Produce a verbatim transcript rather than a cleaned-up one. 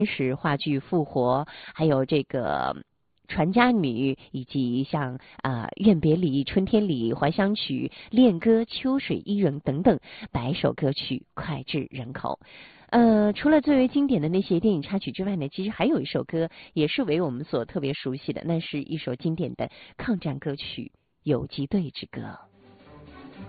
时话剧复活，还有这个传家女，以及像啊、呃、愿别离、春天里、怀乡曲、恋歌、秋水伊人等等百首歌曲脍炙人口。呃，除了最为经典的那些电影插曲之外呢，其实还有一首歌也是为我们所特别熟悉的，那是一首经典的抗战歌曲《游击队之歌》。